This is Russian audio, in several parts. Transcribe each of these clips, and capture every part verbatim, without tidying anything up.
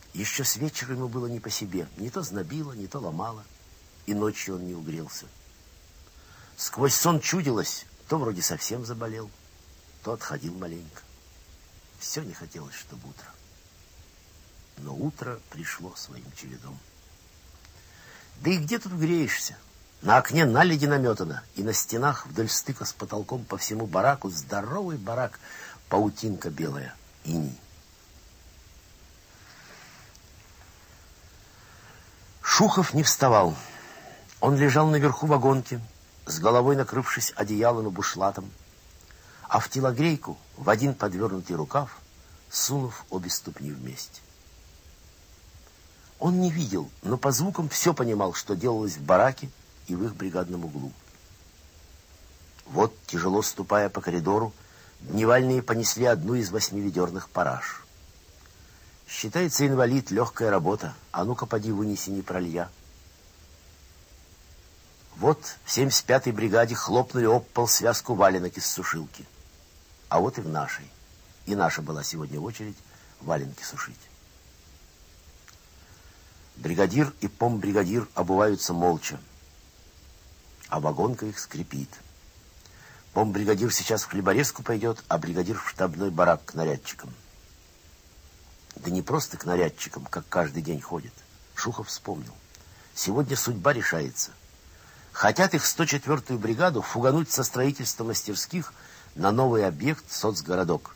Еще с вечера ему было не по себе. Не то знобило, не то ломало. И ночью он не угрелся. Сквозь сон чудилось, то вроде совсем заболел, то отходил маленько. Все не хотелось, чтобы утро. Но утро пришло своим чередом. Да и где тут греешься? На окне наледи наметано, и на стенах вдоль стыка с потолком по всему бараку здоровый барак, паутинка белая, иней. Шухов не вставал. Он лежал наверху вагонки, с головой накрывшись одеялом и бушлатом, а в телогрейку в один подвернутый рукав, сунув обе ступни вместе. Он не видел, но по звукам все понимал, что делалось в бараке и в их бригадном углу. Вот, тяжело ступая по коридору, дневальные понесли одну из восьми ведерных параш. Считается инвалид, легкая работа, а ну-ка поди вынеси, не пролья. Вот в семьдесят пятой бригаде хлопнули об пол связку валенок из сушилки. А вот и в нашей. И наша была сегодня очередь валенки сушить. Бригадир и помбригадир обуваются молча, а вагонка их скрипит. Помбригадир сейчас в хлеборезку пойдет, а бригадир в штабной барак к нарядчикам. Да не просто к нарядчикам, как каждый день ходит. Шухов вспомнил. Сегодня судьба решается. Хотят их сто четвёртую бригаду фугануть со строительства мастерских на новый объект соцгородок.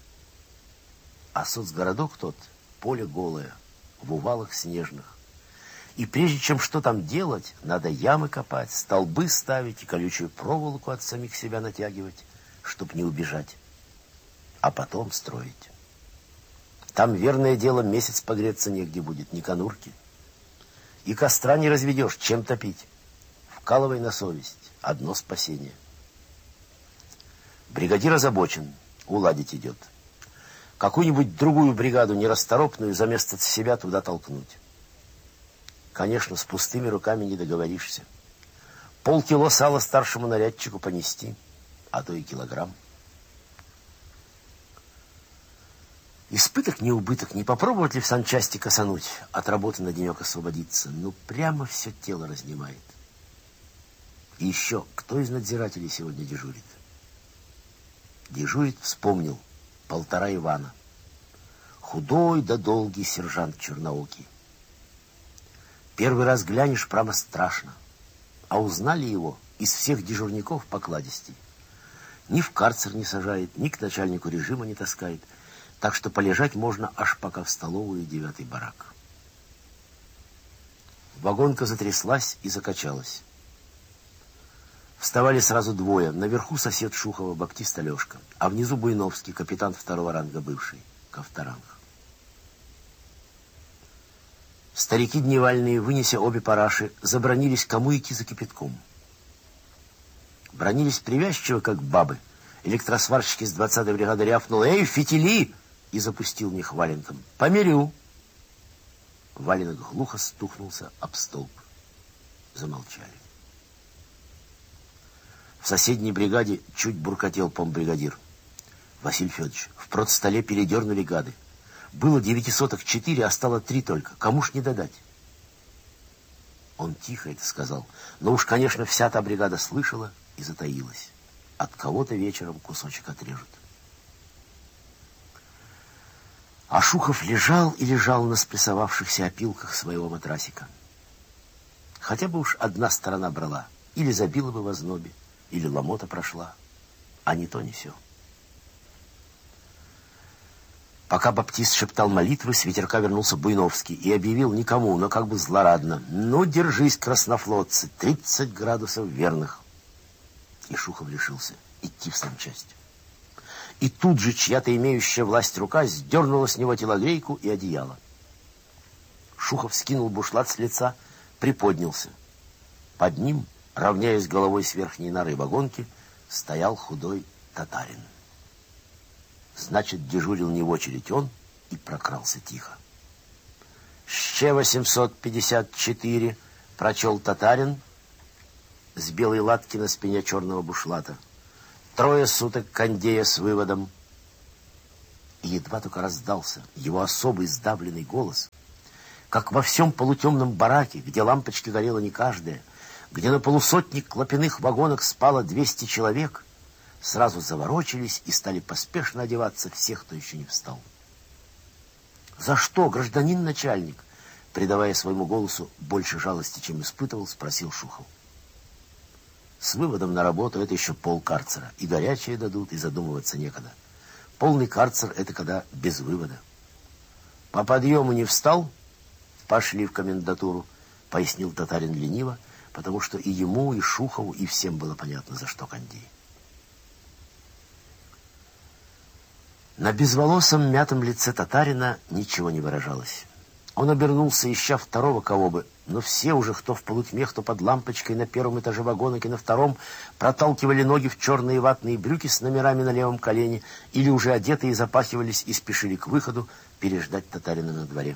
А соцгородок тот поле голое, в увалах снежных. И прежде чем что там делать, надо ямы копать, столбы ставить и колючую проволоку от самих себя натягивать, чтоб не убежать. А потом строить. Там, верное дело, месяц погреться негде будет, ни конурки. И костра не разведешь, чем топить. Вкалывай на совесть, одно спасение. Бригадир озабочен, уладить идет. Какую-нибудь другую бригаду нерасторопную за место себя туда толкнуть. Конечно, с пустыми руками не договоришься. Полкило сала старшему нарядчику понести, а то и килограмм. Испыток не убыток, не попробовать ли в санчасти косануть, от работы на денек освободиться. Ну, прямо все тело разнимает. И еще, кто из надзирателей сегодня дежурит? Дежурит, вспомнил, полтора Ивана. Худой да долгий сержант черноокий. Первый раз глянешь, прямо страшно. А узнали его из всех дежурников покладистей. Ни в карцер не сажает, ни к начальнику режима не таскает. Так что полежать можно аж пока в столовую девятый барак. Вагонка затряслась и закачалась. Вставали сразу двое. Наверху сосед Шухова, баптист Алешка, а внизу Буйновский, капитан второго ранга бывший, ковторанг. Старики дневальные, вынеся обе параши, забронились, кому идти за кипятком. Бронились привязчиво, как бабы. Электросварщик из двадцатой бригады рявкнул: «Эй, фитили!» и запустил в них валенком. «Померю!» Валенок глухо стукнулся об столб. Замолчали. В соседней бригаде чуть буркотел помбригадир. «Василий Федорович, в продстоле передернули гады. Было девятисоток четыре, а стало три только. Кому ж не додать?» Он тихо это сказал, но уж, конечно, вся та бригада слышала и затаилась. От кого-то вечером кусочек отрежут. А Шухов лежал и лежал на спрессовавшихся опилках своего матрасика. Хотя бы уж одна сторона брала. Или забила бы в ознобе, или ломота прошла. А не то, не сё. Пока баптист шептал молитвы, с ветерка вернулся Буйновский и объявил никому, но как бы злорадно: «Ну, держись, краснофлотцы, тридцать градусов верных». И Шухов решился идти в санчасть. И тут же чья-то имеющая власть рука сдернула с него телогрейку и одеяло. Шухов скинул бушлат с лица, приподнялся. Под ним, равняясь головой с верхней норы вагонки, стоял худой татарин. Значит, дежурил не в очередь он и прокрался тихо. «Ще восемьсот пятьдесят четыре», прочел татарин с белой латки на спине черного бушлата. «Трое суток кондея с выводом». И едва только раздался его особый сдавленный голос, как во всем полутемном бараке, где лампочки горела не каждая, где на полусотни клопяных вагонок спало двести человек, сразу заворочились и стали поспешно одеваться все, кто еще не встал. «За что, гражданин начальник?» Придавая своему голосу больше жалости, чем испытывал, спросил Шухов. «С выводом на работу это еще полкарцера. И горячее дадут, и задумываться некогда. Полный карцер — это когда без вывода. По подъему не встал? Пошли в комендатуру», — пояснил татарин лениво, потому что и ему, и Шухову, и всем было понятно, за что кондей. На безволосом мятом лице татарина ничего не выражалось. Он обернулся, ища второго кого бы, но все уже, кто в полутьме, кто под лампочкой на первом этаже вагонок и на втором, проталкивали ноги в черные ватные брюки с номерами на левом колене или уже одетые запахивались и спешили к выходу переждать татарина на дворе.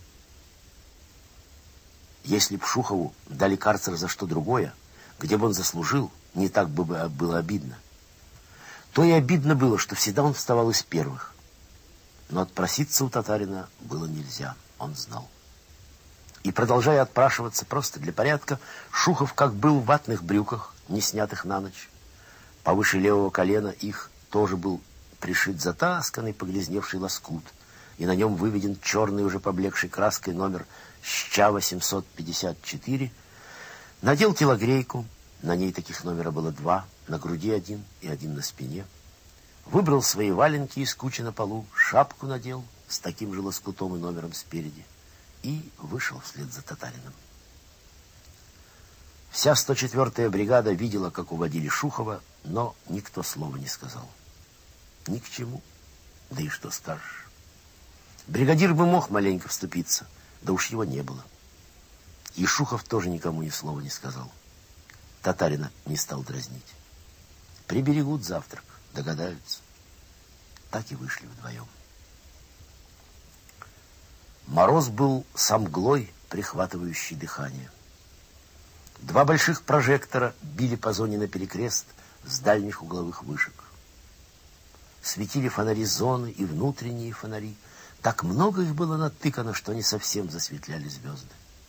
Если б Шухову дали карцер за что другое, где бы он заслужил, не так бы было обидно. То и обидно было, что всегда он вставал из первых. Но отпроситься у татарина было нельзя, он знал. И, продолжая отпрашиваться просто для порядка, Шухов, как был в ватных брюках, не снятых на ночь, повыше левого колена их тоже был пришит затасканный, поглизневший лоскут, и на нем выведен черный, уже поблекшей краской номер Ща восемьсот пятьдесят четыре, надел телогрейку, на ней таких номера было два, на груди один и один на спине, выбрал свои валенки из кучи на полу, шапку надел с таким же лоскутом и номером спереди и вышел вслед за татарином. Вся сто четвёртая бригада видела, как уводили Шухова, но никто слова не сказал. Ни к чему, да и что скажешь. Бригадир бы мог маленько вступиться, да уж его не было. И Шухов тоже никому ни слова не сказал. Татарина не стал дразнить. Приберегут завтрак, догадаются. Так и вышли вдвоем. Мороз был со мглой, прихватывающей дыхание. Два больших прожектора били по зоне наперекрест с дальних угловых вышек. Светили фонари зоны и внутренние фонари. Так много их было натыкано, что они совсем засветляли звезды.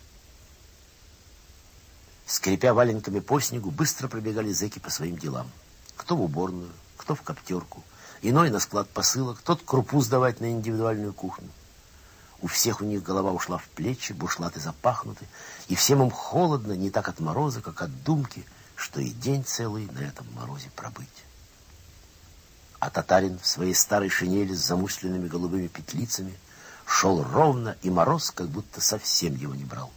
Скрипя валенками по снегу, быстро пробегали зэки по своим делам. Кто в уборную, кто в коптерку, иной на склад посылок, тот крупу сдавать на индивидуальную кухню. У всех у них голова ушла в плечи, бушлаты запахнуты, и всем им холодно не так от мороза, как от думки, что и день целый на этом морозе пробыть. А татарин в своей старой шинели с замусленными голубыми петлицами шел ровно, и мороз как будто совсем его не брал.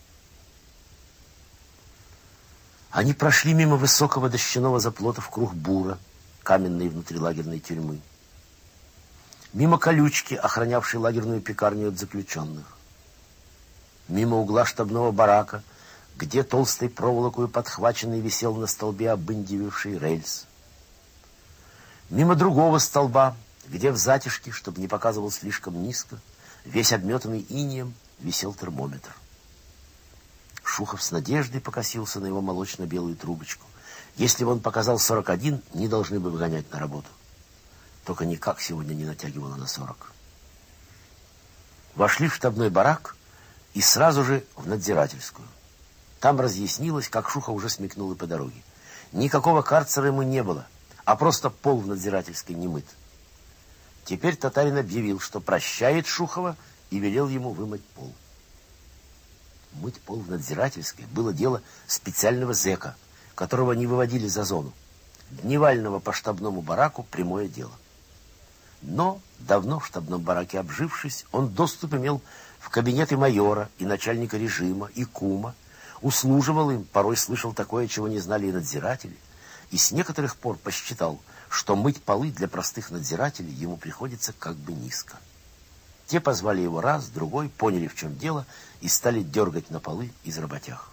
Они прошли мимо высокого дощаного заплота в круг бура, каменной внутрилагерной тюрьмы. Мимо колючки, охранявшей лагерную пекарню от заключенных. Мимо угла штабного барака, где толстой проволокой подхваченный висел на столбе обындививший рельс. Мимо другого столба, где в затишке, чтобы не показывал слишком низко, весь обметанный инеем, висел термометр. Шухов с надеждой покосился на его молочно-белую трубочку. Если бы он показал сорок один, не должны бы выгонять на работу. Только никак сегодня не натягивало на сорок. Вошли в штабной барак и сразу же в надзирательскую. Там разъяснилось, как Шухов уже смекнул и по дороге. Никакого карцера ему не было, а просто пол в надзирательской не мыт. Теперь татарин объявил, что прощает Шухова, и велел ему вымыть пол. Мыть пол в надзирательской было дело специального зэка, которого не выводили за зону. Дневального по штабному бараку прямое дело. Но, давно в штабном бараке обжившись, он доступ имел в кабинеты майора и начальника режима, и кума, услуживал им, порой слышал такое, чего не знали и надзиратели, и с некоторых пор посчитал, что мыть полы для простых надзирателей ему приходится как бы низко. Те позвали его раз, другой, поняли, в чем дело, и стали дергать на полы из работяг.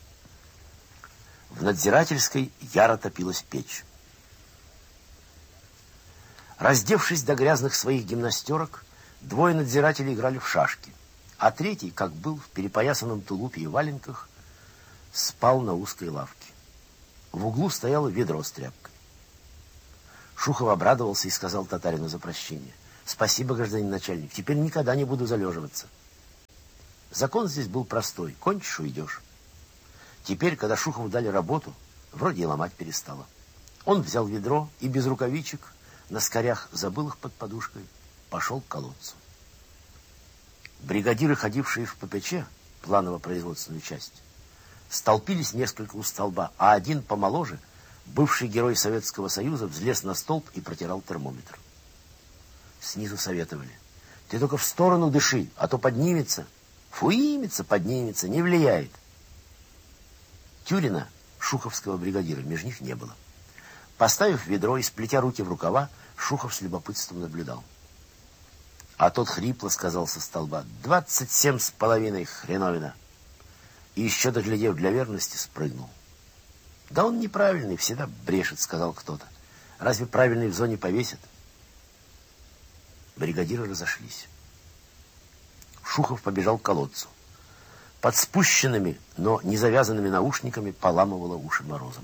В надзирательской яро топилась печь. Раздевшись до грязных своих гимнастерок, двое надзирателей играли в шашки, а третий, как был в перепоясанном тулупе и валенках, спал на узкой лавке. В углу стояло ведро с тряпкой. Шухов обрадовался и сказал татарину за прощение: Спасибо, гражданин начальник, теперь никогда не буду залеживаться. Закон здесь был простой. Кончишь — уйдешь. Теперь, когда Шухову дали работу, вроде и ломать перестало. Он взял ведро и без рукавичек, на скорях забыл их под подушкой, пошел к колодцу. Бригадиры, ходившие в ППЧ, планово-производственную часть, столпились несколько у столба, а один помоложе, бывший герой Советского Союза, взлез на столб и протирал термометр. Снизу советовали: ты только в сторону дыши, а то поднимется. Фуимится, поднимется, не влияет. Тюрина, шуховского бригадира, между них не было. Поставив ведро и сплетя руки в рукава, Шухов с любопытством наблюдал. А тот хрипло сказал со столба: двадцать семь с половиной, хреновина. И еще, доглядев для верности, спрыгнул. Да он неправильный, всегда брешет, сказал кто-то. Разве правильный в зоне повесят? Бригадиры разошлись. Шухов побежал к колодцу. Под спущенными, но не завязанными наушниками поламывало уши морозом.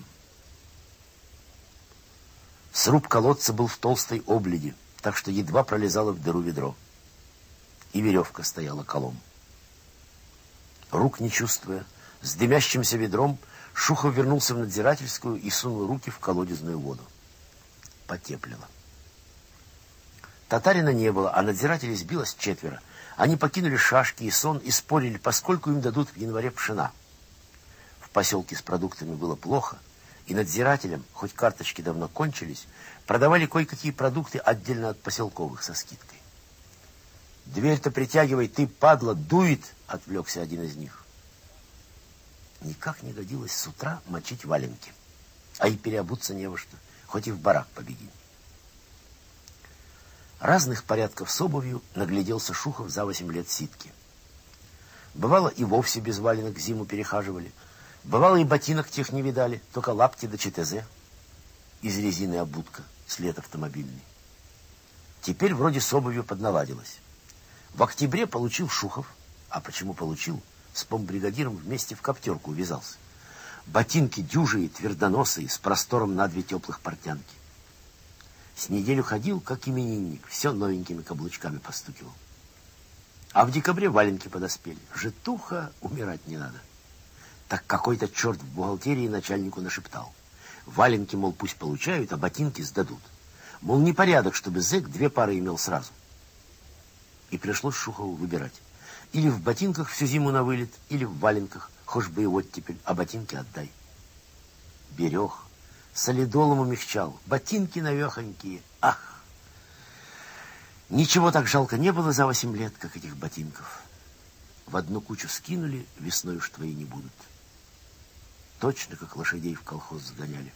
Сруб колодца был в толстой обледи, так что едва пролезало в дыру ведро. И веревка стояла колом. Рук не чувствуя, с дымящимся ведром, Шухов вернулся в надзирательскую и сунул руки в колодезную воду. Потеплило. Татарина не было, а надзирателей сбилось четверо. Они покинули шашки и сон и спорили, поскольку им дадут в январе пшена. В поселке с продуктами было плохо, и надзирателям, хоть карточки давно кончились, продавали кое-какие продукты отдельно от поселковых со скидкой. «Дверь-то притягивай, ты, падла, дует!» — отвлекся один из них. Никак не годилось с утра мочить валенки, а и переобуться не во что, хоть и в барак побеги. Разных порядков с обувью нагляделся Шухов за восемь лет ситки. Бывало, и вовсе без валенок зиму перехаживали. Бывало, и ботинок тех не видали, только лапти да ЧТЗ. Из резины обутка, след автомобильный. Теперь вроде с обувью подналадилось. В октябре получил Шухов, а почему получил, с помбригадиром вместе в коптерку увязался. Ботинки дюжие, твердоносые, с простором на две теплых портянки. С неделю ходил, как именинник, все новенькими каблучками постукивал. А в декабре валенки подоспели. Житуха, умирать не надо. Так какой-то черт в бухгалтерии начальнику нашептал: валенки, мол, пусть получают, а ботинки сдадут. Мол, непорядок, чтобы зэк две пары имел сразу. И пришлось Шухову выбирать. Или в ботинках всю зиму на вылет, или в валенках, хоть бы и оттепель, а ботинки отдай. Берег. Солидолом умягчал. Ботинки навехонькие. Ах! Ничего так жалко не было за восемь лет, как этих ботинков. В одну кучу скинули, весной уж твои не будут. Точно, как лошадей в колхоз сгоняли.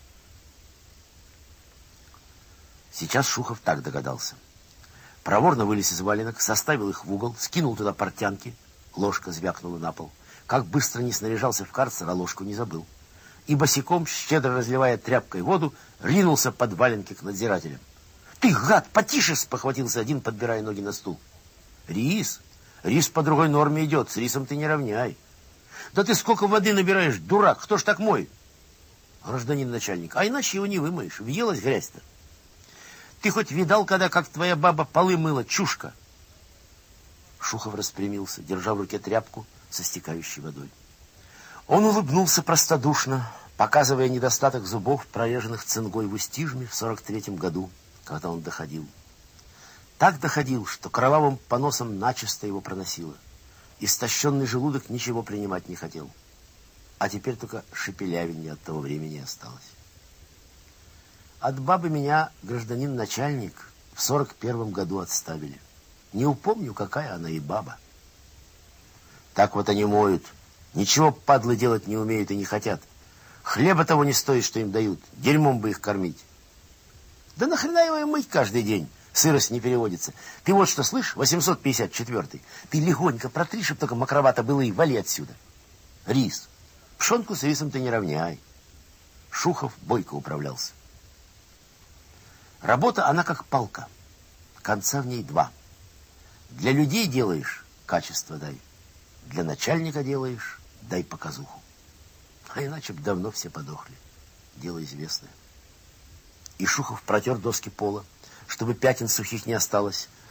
Сейчас Шухов так догадался. Проворно вылез из валенок, составил их в угол, скинул туда портянки. Ложка звякнула на пол. Как быстро не снаряжался в карцер, а ложку не забыл. И босиком, щедро разливая тряпкой воду, ринулся под валенки к надзирателям. «Ты, гад, потише!» — спохватился один, подбирая ноги на стул. «Рис! Рис по другой норме идет, с рисом ты не равняй!» «Да ты сколько воды набираешь, дурак! Кто ж так моет?» «Гражданин начальник, а иначе его не вымоешь, въелась грязь-то!» «Ты хоть видал, когда, как твоя баба полы мыла, чушка?» Шухов распрямился, держа в руке тряпку со стекающей водой. Он улыбнулся простодушно, показывая недостаток зубов, прореженных цингой в Устижме в сорок третьем году, когда он доходил. Так доходил, что кровавым поносом начисто его проносило. Истощенный желудок ничего принимать не хотел. А теперь только шепелявенье от того времени осталось. От бабы меня, гражданин начальник, в сорок первом году отставили. Не упомню, какая она и баба. Так вот они моют. Ничего, падлы, делать не умеют и не хотят. Хлеба того не стоит, что им дают. Дерьмом бы их кормить. Да нахрена его мыть каждый день? Сырость не переводится. Ты вот что, слышь, восемьсот пятьдесят четвёртый. Ты легонько протри, чтоб только мокровато было, и вали отсюда. Рис. Пшенку с рисом ты не равняй. Шухов бойко управлялся. Работа, она как палка. Конца в ней два. Для людей делаешь — качество дай. Для начальника делаешь — дай показуху. А иначе б давно все подохли. Дело известное. И Шухов протер доски пола, чтобы пятен сухих не осталось.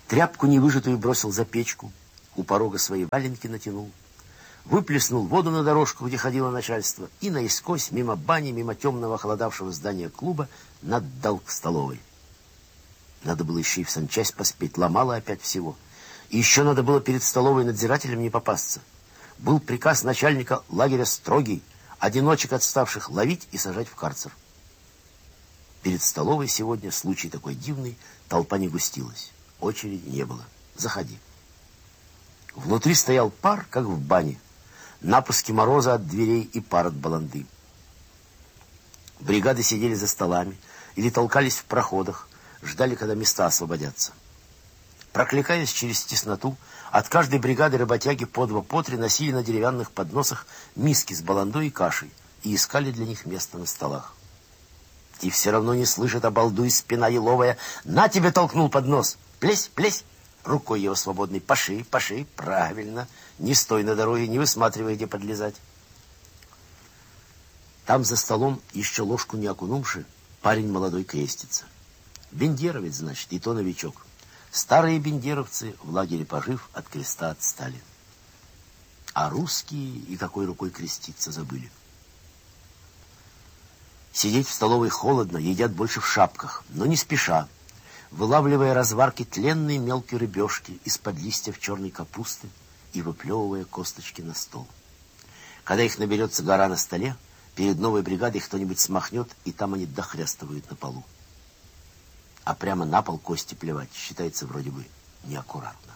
Тряпку невыжатую бросил за печку, у порога свои валенки натянул, выплеснул воду на дорожку, где ходило начальство, и наискось, мимо бани, мимо темного холодавшего здания клуба, наддал к столовой. Надо было еще и в санчасть поспеть, ломало опять всего. И еще надо было перед столовой надзирателем не попасться. Был приказ начальника лагеря строгий: одиночек отставших ловить и сажать в карцер. Перед столовой сегодня случай такой дивный, толпа не густилась, очереди не было. Заходи. Внутри стоял пар, как в бане. Напуски мороза от дверей и пар от баланды. Бригады сидели за столами или толкались в проходах, ждали, когда места освободятся. Прокликаясь через тесноту, от каждой бригады работяги по два, по три носили на деревянных подносах миски с баландой и кашей и искали для них место на столах. И все равно не слышит, обалдуй, спина еловая: «На тебе!» — толкнул поднос. «Плесь, плесь!» Рукой его свободной: «Паши, паши!» Правильно. Не стой на дороге, не высматривай, где подлезать. Там за столом, еще ложку не окунувши, парень молодой крестится. Бендеровец, значит, и то новичок. Старые бендеровцы, в лагере пожив, от креста отстали. А русские и какой рукой креститься забыли. Сидеть в столовой холодно, едят больше в шапках, но не спеша, вылавливая разварки тленной мелкой рыбешки из-под листьев черной капусты и выплевывая косточки на стол. Когда их наберется гора на столе, перед новой бригадой кто-нибудь смахнет, и там они дохрястывают на полу. А прямо на пол кости плевать считается вроде бы неаккуратно.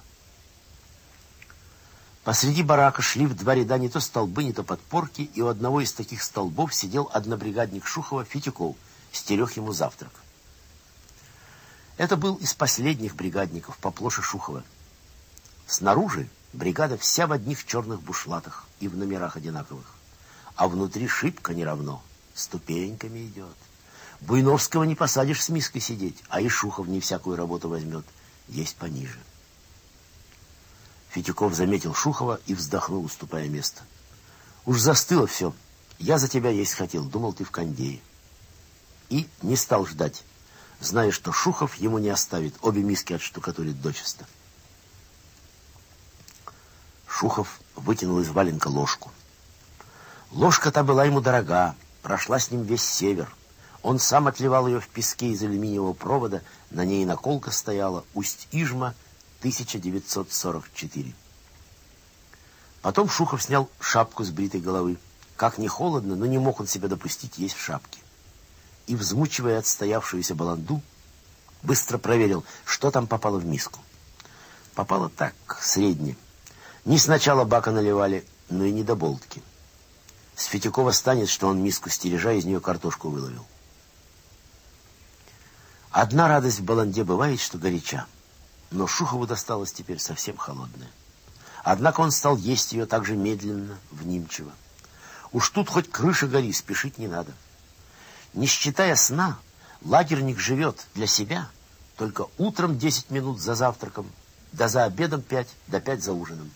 Посреди барака шли в два ряда не то столбы, не то подпорки, и у одного из таких столбов сидел однобригадник Шухова Фитюков, стерег ему завтрак. Это был из последних бригадников, поплоше Шухова. Снаружи бригада вся в одних черных бушлатах и в номерах одинаковых, а внутри шибко не равно, ступеньками идет. Буйновского не посадишь с миской сидеть, а и Шухов не всякую работу возьмет, есть пониже. Фитюков заметил Шухова и вздохнул, уступая место. Уж застыло все. Я за тебя есть хотел, думал, ты в кондее. И не стал ждать, зная, что Шухов ему не оставит, обе миски отштукатурит дочисто. Шухов вытянул из валенка ложку. Ложка-то была ему дорога, прошла с ним весь север. Он сам отливал ее в песке из алюминиевого провода, на ней наколка стояла «Усть-Ижма, тысяча девятьсот сорок четыре». Потом Шухов снял шапку с бритой головы. Как ни холодно, но не мог он себя допустить есть в шапке. И, взмучивая отстоявшуюся баланду, быстро проверил, что там попало в миску. Попало так, средне. Не сначала бака наливали, но и не до болтки. С Фитюкова станет, что он миску стережа из нее картошку выловил. Одна радость в баланде бывает, что горяча. Но Шухову досталось теперь совсем холодное. Однако он стал есть ее так же медленно, внимчиво. Уж тут хоть крыша гори, спешить не надо. Не считая сна, лагерник живет для себя только утром десять минут за завтраком, да за обедом пять, да пять за ужином.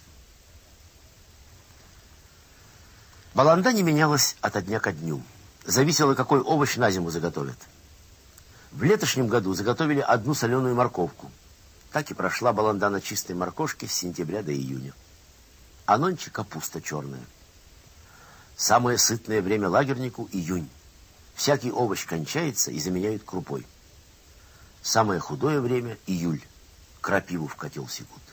Баланда не менялась ото дня ко дню. Зависело, какой овощ на зиму заготовят. В летошнем году заготовили одну соленую морковку. Так и прошла баланда на чистой моркошке с сентября до июня. А нонче капуста черная. Самое сытное время лагернику — июнь. Всякий овощ кончается и заменяют крупой. Самое худое время — июль. Крапиву в котел секут.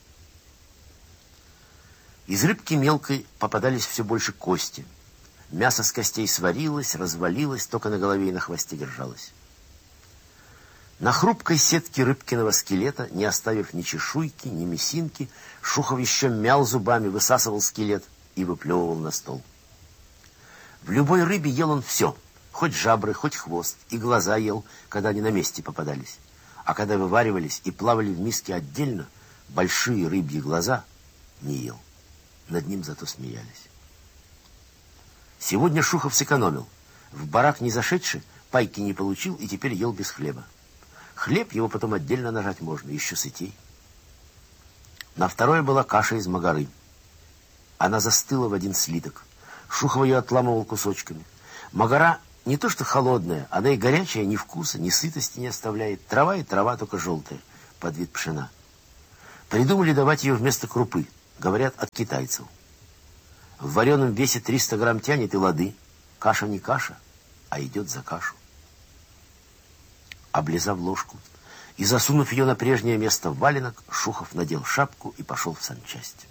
Из рыбки мелкой попадались все больше кости. Мясо с костей сварилось, развалилось, только на голове и на хвосте держалось. На хрупкой сетке рыбкиного скелета, не оставив ни чешуйки, ни мясинки, Шухов еще мял зубами, высасывал скелет и выплевывал на стол. В любой рыбе ел он все, хоть жабры, хоть хвост, и глаза ел, когда они на месте попадались. А когда вываривались и плавали в миске отдельно, большие рыбьи глаза не ел. Над ним зато смеялись. Сегодня Шухов сэкономил. В барак не зашедший, пайки не получил и теперь ел без хлеба. Хлеб его потом отдельно нажать можно, еще сытей. На второе была каша из магары. Она застыла в один слиток. Шухов ее отламывал кусочками. Магара не то что холодная, она и горячая, ни вкуса, ни сытости не оставляет. Трава и трава, только желтая, под вид пшена. Придумали давать ее вместо крупы, говорят, от китайцев. В вареном весе триста грамм тянет и лады. Каша не каша, а идет за кашу. Облизав ложку и засунув ее на прежнее место в валенок, Шухов надел шапку и пошел в санчасть.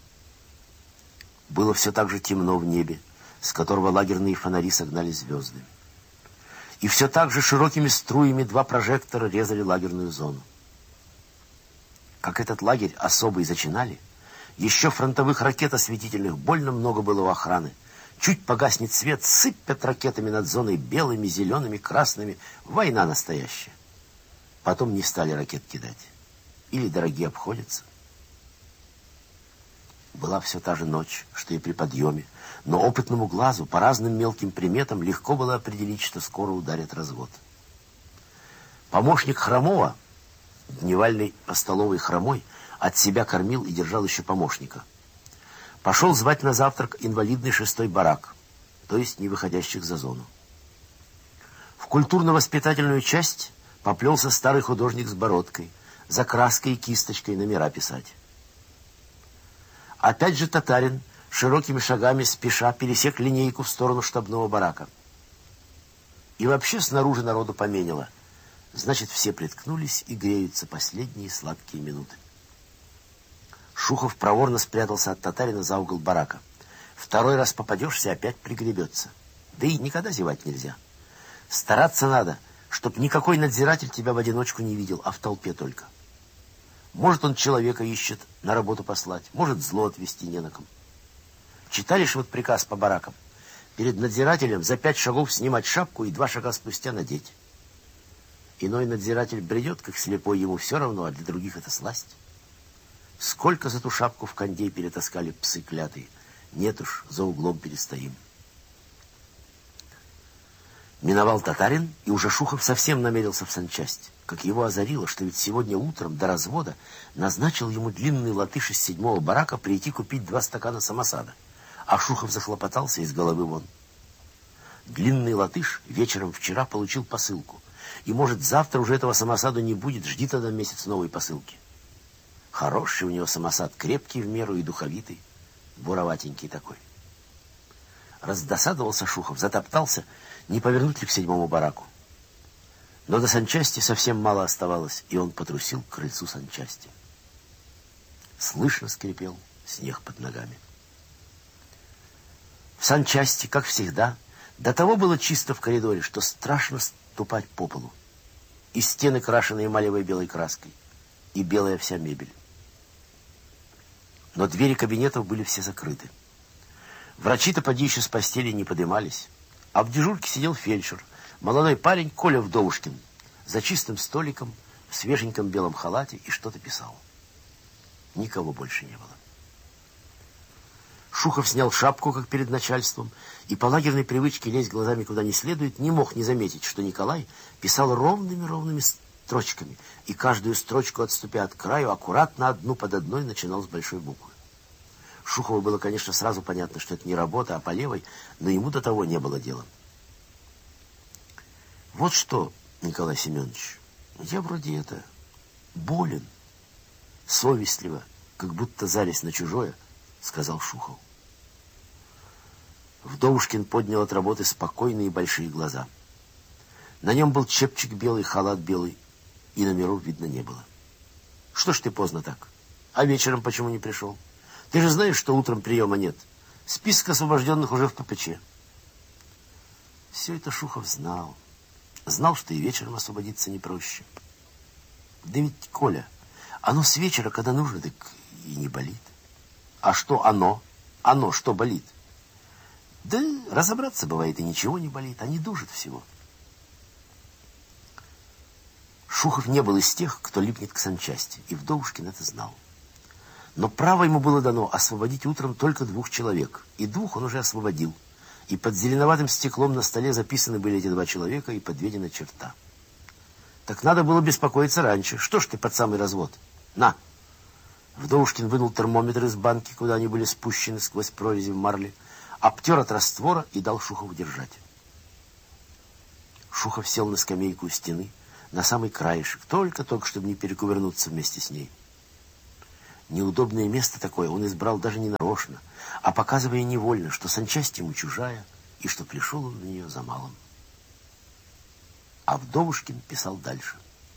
Было все так же темно в небе, с которого лагерные фонари согнали звезды. И все так же широкими струями два прожектора резали лагерную зону. Как этот лагерь особый зачинали, еще фронтовых ракет осветительных больно много было у охраны. Чуть погаснет свет, сыпят ракетами над зоной белыми, зелеными, красными. Война настоящая. Потом не стали ракет кидать. Или дорогие обходятся. Была все та же ночь, что и при подъеме, но опытному глазу по разным мелким приметам легко было определить, что скоро ударит развод. Помощник Хромова, дневальный по столовой Хромой, от себя кормил и держал еще помощника. Пошел звать на завтрак инвалидный шестой барак, то есть не выходящих за зону. В культурно-воспитательную часть поплелся старый художник с бородкой, за краской и кисточкой номера писать. Опять же татарин широкими шагами спеша пересек линейку в сторону штабного барака. И вообще снаружи народу поменяло. Значит, все приткнулись и греются последние сладкие минуты. Шухов проворно спрятался от татарина за угол барака. Второй раз попадешься, опять пригребется. Да и никогда зевать нельзя. Стараться надо, чтоб никакой надзиратель тебя в одиночку не видел, а в толпе только. Может, он человека ищет на работу послать, может, зло отвести не на ком. Читали ж вот приказ по баракам. Перед надзирателем за пять шагов снимать шапку и два шага спустя надеть. Иной надзиратель бредет, как слепой, ему все равно, а для других это сласть. Сколько за ту шапку в кондей перетаскали псы клятые. Нет уж, за углом перестоим. Миновал татарин, и уже Шухов совсем намерился в санчасть. Как его озарило, что ведь сегодня утром до развода назначил ему длинный латыш из седьмого барака прийти купить два стакана самосада. А Шухов захлопотался из головы вон. Длинный латыш вечером вчера получил посылку. И, может, завтра уже этого самосаду не будет, жди тогда месяц новой посылки. Хороший у него самосад, крепкий в меру и духовитый, буроватенький такой. Раздосадовался Шухов, затоптался, не повернуть ли к седьмому бараку. Но до санчасти совсем мало оставалось, и он потрусил к крыльцу санчасти. Слышно скрипел снег под ногами. В санчасти, как всегда, до того было чисто в коридоре, что страшно ступать по полу. И стены крашены эмалевой белой краской, и белая вся мебель. Но двери кабинетов были все закрыты. Врачи-то поди еще с постели не подымались, а в дежурке сидел фельдшер, молодой парень Коля Вдовушкин, за чистым столиком, в свеженьком белом халате, и что-то писал. Никого больше не было. Шухов снял шапку, как перед начальством, и по лагерной привычке лезть глазами куда не следует, не мог не заметить, что Николай писал ровными-ровными строчками, и каждую строчку, отступя от краю, аккуратно одну под одной начинал с большой буквы. Шухову было, конечно, сразу понятно, что это не работа, а по левой, но ему до того не было дела. Вот что, Николай Семенович, я вроде это болен, совестливо, как будто залез на чужое, сказал Шухов. Вдовушкин поднял от работы спокойные большие глаза. На нем был чепчик белый, халат белый, и номеров видно не было. Что ж ты поздно так? А вечером почему не пришел? Ты же знаешь, что утром приема нет. Список освобожденных уже в ППЧ. Все это Шухов знал. Знал, что и вечером освободиться не проще. Да ведь, Коля, оно с вечера, когда нужно, так и не болит. А что оно? Оно что болит? Да разобраться бывает, и ничего не болит, а не душит всего. Шухов не был из тех, кто липнет к санчасти, и Вдовушкин это знал. Но право ему было дано освободить утром только двух человек, и двух он уже освободил. И под зеленоватым стеклом на столе записаны были эти два человека, и подведена черта. Так надо было беспокоиться раньше. Что ж ты под самый развод? На! Вдовушкин вынул термометр из банки, куда они были спущены сквозь прорези в марле, обтер от раствора и дал Шухову держать. Шухов сел на скамейку у стены, на самый краешек, только-только, чтобы не перекувырнуться вместе с ней. Неудобное место такое он избрал даже не нарочно, а показывая невольно, что санчасть ему чужая, и что пришел он в нее за малым. А Вдовушкин писал дальше.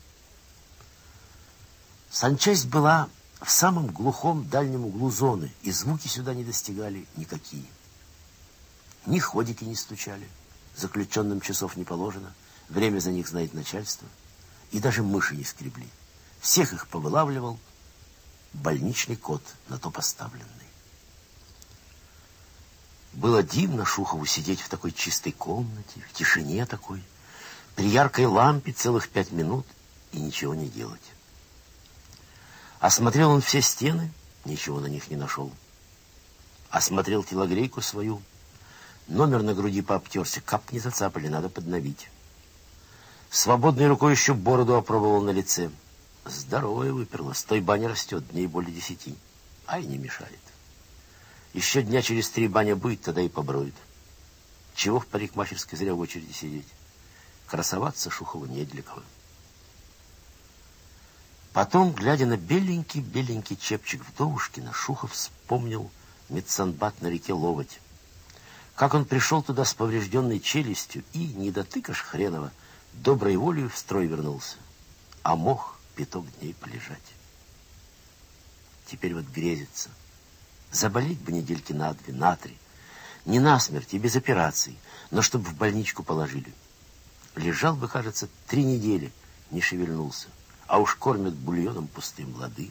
Санчасть была в самом глухом дальнем углу зоны, и звуки сюда не достигали никакие. Ни ходики не стучали, заключенным часов не положено, время за них знает начальство, и даже мыши не скребли. Всех их повылавливал больничный кот, на то поставленный. Было дивно Шухову сидеть в такой чистой комнате, в тишине такой, при яркой лампе целых пять минут и ничего не делать. Осмотрел он все стены, ничего на них не нашел. Осмотрел телогрейку свою, номер на груди пообтерся, кап не зацапали, надо подновить. Свободной рукой еще бороду опробовал на лице. Здоровая выперла, с той бани растет, дней более десяти, а и не мешает. Еще дня через три баня будет, тогда и поброют. Чего в парикмахерской зря в очереди сидеть? Красоваться Шухову не для кого. Потом, глядя на беленький-беленький чепчик Вдовушкина, Шухов вспомнил медсанбат на реке Ловоть. Как он пришел туда с поврежденной челюстью и, не дотыкаш хренова, доброй волею в строй вернулся, а мог пяток дней полежать. Теперь вот грезится. Заболеть бы недельки на две, на три. Не насмерть и без операций, но чтобы в больничку положили. Лежал бы, кажется, три недели, не шевельнулся. А уж кормят бульоном пустым лады.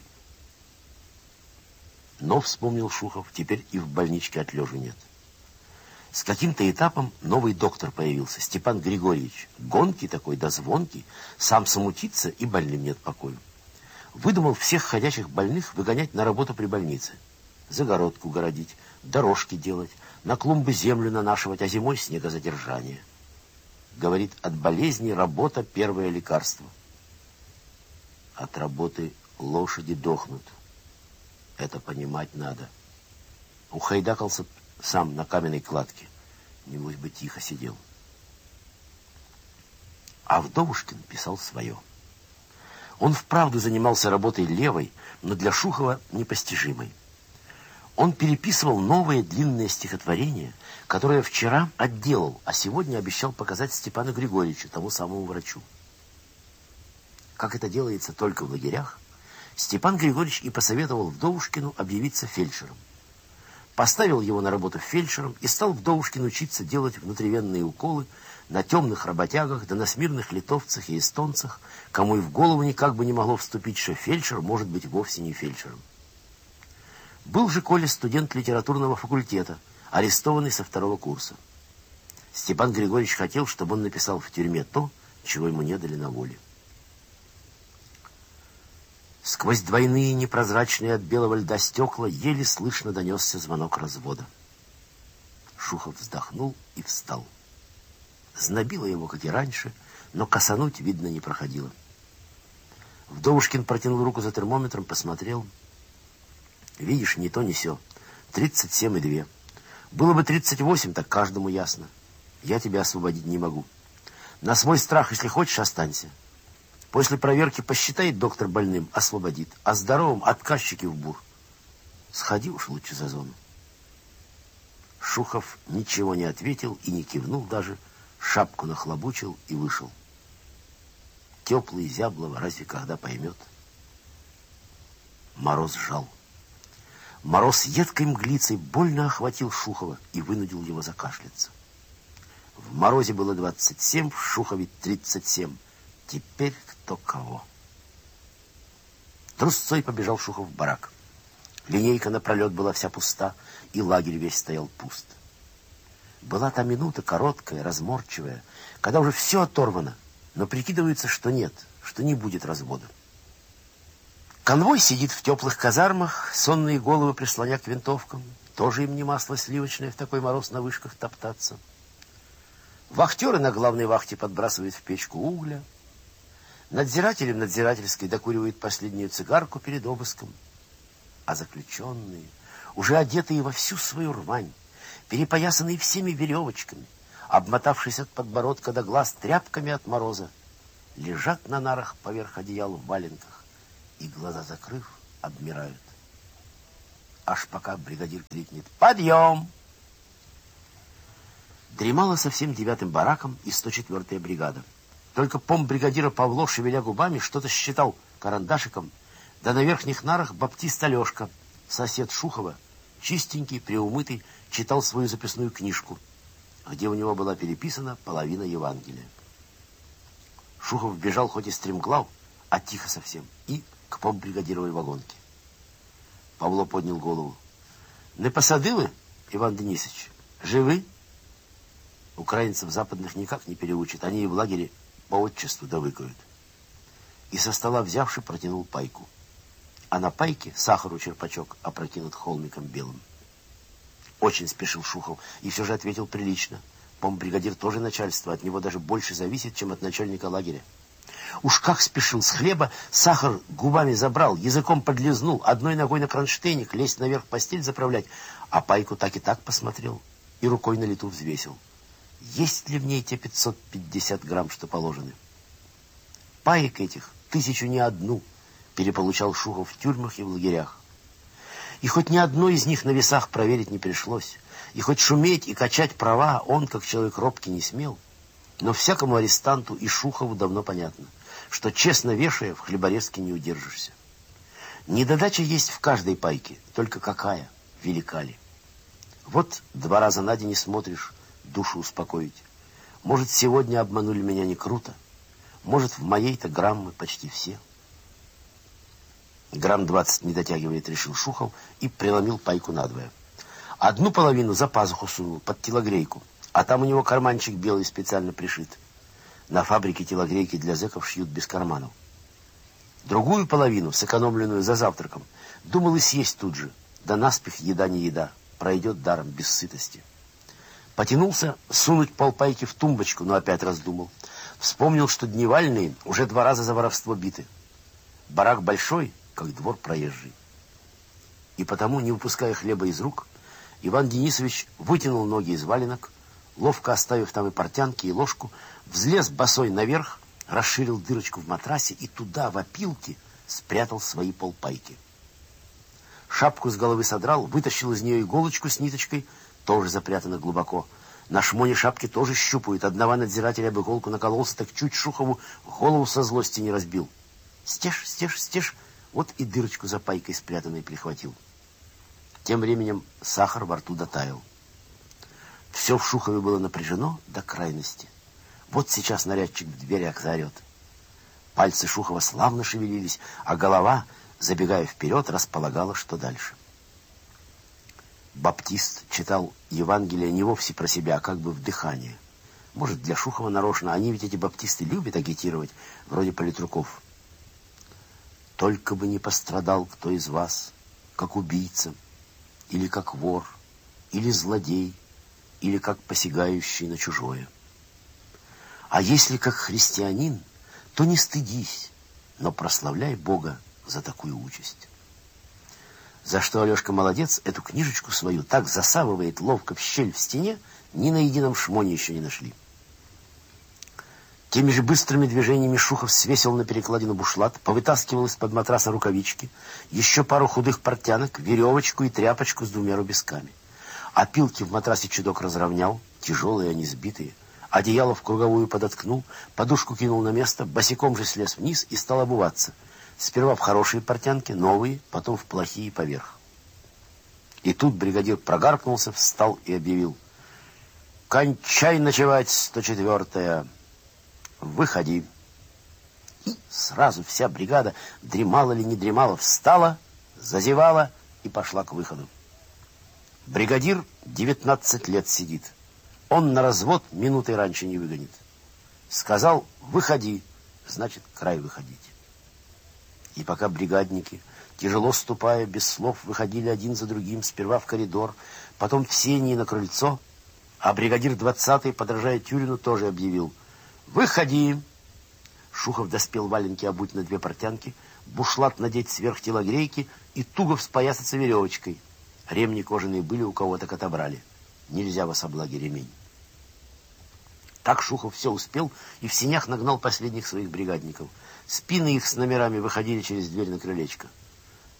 Но, вспомнил Шухов, теперь и в больничке отлежу нет. С каким-то этапом новый доктор появился, Степан Григорьевич. Гонкий такой, да звонкий, сам самутится и больным нет покою. Выдумал всех ходячих больных выгонять на работу при больнице. Загородку городить, дорожки делать, на клумбы землю нанашивать, а зимой снегозадержание. Говорит, от болезни работа первое лекарство. От работы лошади дохнут. Это понимать надо. Ухайдакался сам на каменной кладке. Небось бы тихо сидел. А Вдовушкин писал свое. Он вправду занимался работой левой, но для Шухова непостижимой. Он переписывал новое длинное стихотворение, которое вчера отделал, а сегодня обещал показать Степану Григорьевичу, тому самому врачу. Как это делается только в лагерях, Степан Григорьевич и посоветовал Вдовушкину объявиться фельдшером. Поставил его на работу фельдшером и стал Вдовушкин учиться делать внутривенные уколы на темных работягах, да на смирных литовцах и эстонцах, кому и в голову никак бы не могло вступить, что фельдшер может быть вовсе не фельдшером. Был же Коля студент литературного факультета, арестованный со второго курса. Степан Григорьевич хотел, чтобы он написал в тюрьме то, чего ему не дали на воле. Сквозь двойные непрозрачные от белого льда стекла еле слышно донесся звонок развода. Шухов вздохнул и встал. Знобило его, как и раньше, но косануть, видно, не проходило. Вдовушкин протянул руку за термометром, посмотрел. Видишь, ни то, ни сё. Тридцать семь и две. Было бы тридцать восемь, так каждому ясно. Я тебя освободить не могу. На свой страх, если хочешь, останься. После проверки посчитает доктор больным, освободит, а здоровым отказчики в бур. Сходи уж лучше за зону. Шухов ничего не ответил и не кивнул даже, шапку нахлобучил и вышел. Теплый Зяблова разве когда поймет? Мороз жал. Мороз едкой мглицей больно охватил Шухова и вынудил его закашляться. В морозе было двадцать семь, в Шухове тридцать семь. Теперь кто кого. Трусцой побежал Шухов в барак. Линейка напролет была вся пуста, и лагерь весь стоял пуст. Была та минута короткая, разморчивая, когда уже все оторвано, но прикидывается, что нет, что не будет развода. Конвой сидит в теплых казармах, сонные головы прислоня к винтовкам. Тоже им не масло сливочное в такой мороз на вышках топтаться. Вахтеры на главной вахте подбрасывают в печку угля. Надзиратели в надзирательской докуривают последнюю цигарку перед обыском. А заключенные, уже одетые во всю свою рвань, перепоясанные всеми веревочками, обмотавшись от подбородка до глаз тряпками от мороза, лежат на нарах поверх одеял в валенках и, глаза закрыв, обмирают. аж пока бригадир крикнет: «Подъем!». Дремала со всем девятым бараком и сто четвёртая бригада. Только помбригадира Павло, шевеля губами, что-то считал карандашиком, да на верхних нарах баптист Алешка, сосед Шухова, чистенький, преумытый, читал свою записную книжку, где у него была переписана половина Евангелия. Шухов бежал хоть и стремглав, а тихо совсем, и к помбригадировой вагонке. Павло поднял голову. «Не посадили, Иван Денисович? Живы?» Украинцев западных никак не переучат, они и в лагере по отчеству довыкают. И со стола взявши протянул пайку. А на пайке сахару черпачок опрокинут холмиком белым. Очень спешил Шухов и все же ответил прилично. Помбригадир тоже начальство, от него даже больше зависит, чем от начальника лагеря. Уж как спешил, с хлеба сахар губами забрал, языком подлизнул, одной ногой на кронштейник, лезть наверх постель заправлять, а пайку так и так посмотрел и рукой на лету взвесил. Есть ли в ней те пятьсот пятьдесят грамм, что положены? Паек этих, тысячу не одну, переполучал Шухов в тюрьмах и в лагерях. И хоть ни одной из них на весах проверить не пришлось, и хоть шуметь и качать права он, как человек робкий, не смел, но всякому арестанту и Шухову давно понятно, что честно вешая, в хлеборезке не удержишься. Недодача есть в каждой пайке, только какая, велика ли. Вот два раза на день не смотришь, душу успокоить. Может, сегодня обманули меня не круто, может, в моей-то граммы почти все. Грамм двадцать не дотягивает, решил Шухов, и преломил пайку надвое. Одну половину за пазуху сунул, под телогрейку, а там у него карманчик белый специально пришит. На фабрике телогрейки для зэков шьют без карманов. Другую половину, сэкономленную за завтраком, думал и съесть тут же, да наспех еда не еда, пройдет даром без сытости. Потянулся сунуть полпайки в тумбочку, но опять раздумал. Вспомнил, что дневальные уже два раза за воровство биты. Барак большой, как двор проезжий. И потому, не выпуская хлеба из рук, Иван Денисович вытянул ноги из валенок, ловко оставив там и портянки, и ложку, взлез босой наверх, расширил дырочку в матрасе и туда, в опилки, спрятал свои полпайки. Шапку с головы содрал, вытащил из нее иголочку с ниточкой, тоже запрятана глубоко. На шмоне шапки тоже щупают. Одного надзирателя об иголку накололся, так чуть Шухову голову со злости не разбил. Стеж, стеж, стеж, вот и дырочку за пайкой спрятанной прихватил. Тем временем сахар во рту дотаял. Все в Шухове было напряжено до крайности. Вот сейчас нарядчик в дверях заорет. Пальцы Шухова славно шевелились, а голова, забегая вперед, располагала, что дальше. Баптист читал Евангелие не вовсе про себя, а как бы в дыхание. Может, для Шухова нарочно. Они ведь, эти баптисты, любят агитировать, вроде политруков. «Только бы не пострадал кто из вас, как убийца, или как вор, или злодей, или как посягающий на чужое. А если как христианин, то не стыдись, но прославляй Бога за такую участь». За что Алешка молодец, эту книжечку свою так засовывает ловко в щель в стене, ни на едином шмоне еще не нашли. Теми же быстрыми движениями Шухов свесил на перекладину бушлат, повытаскивал из-под матраса рукавички, еще пару худых портянок, веревочку и тряпочку с двумя рубесками. Опилки в матрасе чудок разровнял, тяжелые они, сбитые. Одеяло в круговую подоткнул, подушку кинул на место, босиком же слез вниз и стал обуваться. Сперва в хорошие портянки, новые, потом в плохие поверх. И тут бригадир прогаркнулся, встал и объявил: «Кончай ночевать, сто четвёртая! Выходи!» И сразу вся бригада, дремала ли не дремала, встала, зазевала и пошла к выходу. Бригадир девятнадцать лет сидит. Он на развод минутой раньше не выгонит. Сказал: «Выходи», значит, край выходить. И пока бригадники, тяжело ступая, без слов, выходили один за другим, сперва в коридор, потом в сени и на крыльцо, а бригадир двадцатый, подражая Тюрину, тоже объявил: «Выходи!» Шухов доспел валенки обуть на две портянки, бушлат надеть сверх телогрейки и туго вспоясаться веревочкой. Ремни кожаные были, у кого так отобрали. Нельзя в особлаге ремень. Так Шухов все успел и в сенях нагнал последних своих бригадников. Спины их с номерами выходили через дверь на крылечко.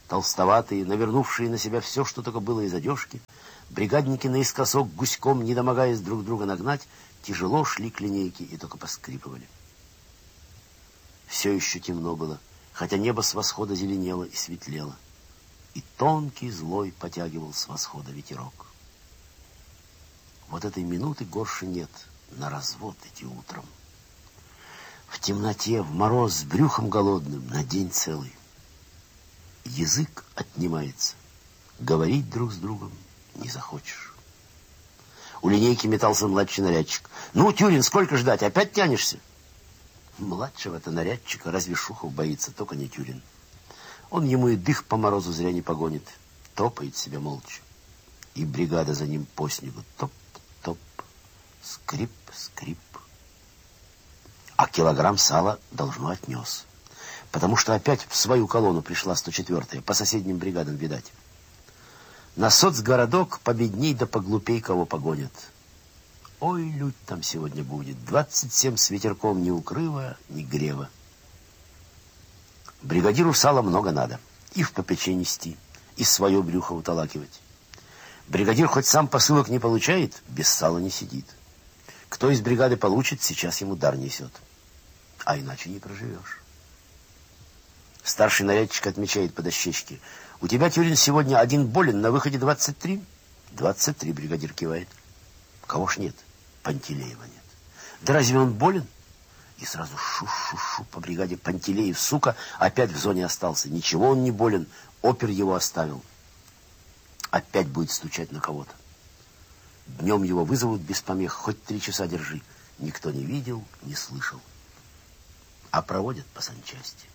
толстоватые, навернувшие на себя все, что только было из одежки, бригадники наискосок гуськом, не домогаясь друг друга нагнать, тяжело шли к линейке и только поскрипывали. Все еще темно было, хотя небо с восхода зеленело и светлело, и тонкий злой потягивал с восхода ветерок. Вот этой минуты горше нет, на развод идти утром. В темноте, в мороз, с брюхом голодным, на день целый. Язык отнимается, говорить друг с другом не захочешь. У линейки метался младший нарядчик. «Ну, Тюрин, сколько ждать? Опять тянешься?» Младшего-то нарядчика разве Шухов боится, только не Тюрин. Он ему и дых по морозу зря не погонит. Топает себя молча. И бригада за ним по снегу. Топ-топ, скрип-скрип. А килограмм сала должно отнес. Потому что опять в свою колонну пришла сто четвёртая, по соседним бригадам, видать. На соцгородок победней да поглупей кого погонят. Ой, людь там сегодня будет. Двадцать семь с ветерком ни укрыва, ни грева. Бригадиру сала много надо. И в попече нести, и свое брюхо уталакивать. Бригадир хоть сам посылок не получает, без сала не сидит. Кто из бригады получит, сейчас ему дар несет. А иначе не проживешь. Старший нарядчик отмечает по дощечке. У тебя, Тюрин, сегодня один болен, на выходе двадцать три? Двадцать три, бригадир кивает. Кого ж нет? Пантелеева нет. Да разве он болен? И сразу шу-шу-шу по бригаде. Пантелеев, сука, опять в зоне остался. Ничего он не болен, опер его оставил. Опять будет стучать на кого-то. Днем его вызовут без помех, хоть три часа держи. Никто не видел, не слышал. А проводят по санчасти.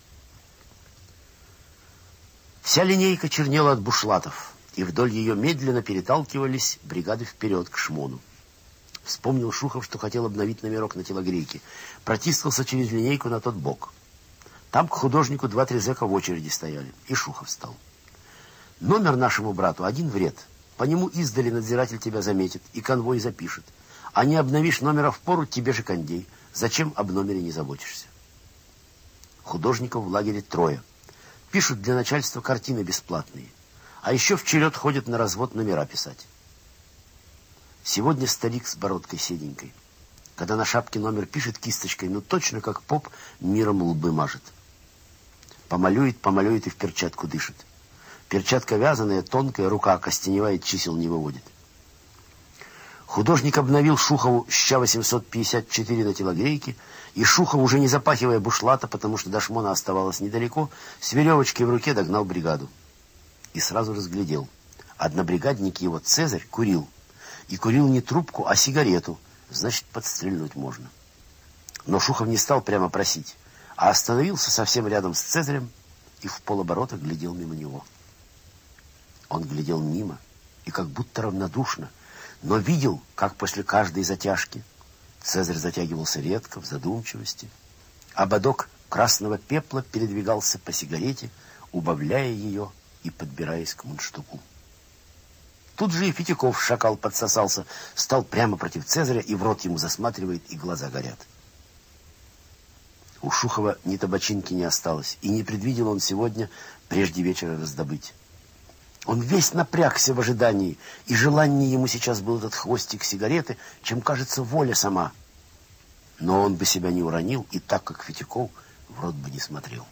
Вся линейка чернела от бушлатов, и вдоль ее медленно переталкивались бригады вперед к шмону. Вспомнил Шухов, что хотел обновить номерок на телогрейке. Протискался через линейку на тот бок. Там к художнику два-три зэка в очереди стояли, и Шухов встал. Номер нашему брату один вред. По нему издали надзиратель тебя заметит и конвой запишет. А не обновишь номера впору, тебе же кондей. Зачем об номере не заботишься? Художников в лагере трое. Пишут для начальства картины бесплатные. А еще в черед ходят на развод номера писать. Сегодня старик с бородкой седенькой. Когда на шапке номер пишет кисточкой, ну точно как поп миром лбы мажет. Помалюет, помалюет и в перчатку дышит. Перчатка вязаная, тонкая, рука костеневая, чисел не выводит. Художник обновил Шухову ща восемьсот пятьдесят четыре на телогрейке, и Шухов, уже не запахивая бушлата, потому что до шмона оставалось недалеко, с веревочкой в руке догнал бригаду. И сразу разглядел. Однобригадник его, Цезарь, курил. И курил не трубку, а сигарету. Значит, подстрельнуть можно. Но Шухов не стал прямо просить, а остановился совсем рядом с Цезарем и в полоборота глядел мимо него. Он глядел мимо и как будто равнодушно, но видел, как после каждой затяжки Цезарь затягивался редко, в задумчивости. Ободок красного пепла передвигался по сигарете, убавляя ее и подбираясь к мундштуку. Тут же и Фетяков, шакал, подсосался, стал прямо против Цезаря, и в рот ему засматривает, и глаза горят. У Шухова ни табачинки не осталось, и не предвидел он сегодня прежде вечера раздобыть. Он весь напрягся в ожидании, и желание ему сейчас был этот хвостик сигареты, чем, кажется, воля сама. Но он бы себя не уронил, и так, как Фетяков, в рот бы не смотрел.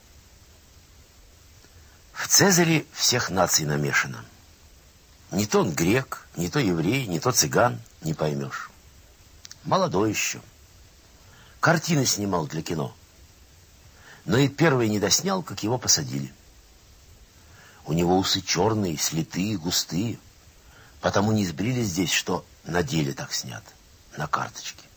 В Цезаре всех наций намешано. Не то он грек, не то еврей, не то цыган, не поймешь. Молодой еще. Картины снимал для кино. Но и первый не доснял, как его посадили. У него усы черные, слитые, густые. Потому не сбрили здесь, что на деле так снят, на карточке.